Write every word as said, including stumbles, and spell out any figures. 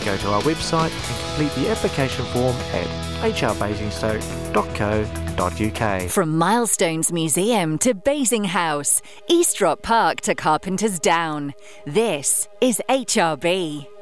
go to our website and complete the application form at h r basingstoke dot co dot u k. From Milestones Museum to Basing House, Eastrop Park to Carpenter's Down, this is H R B.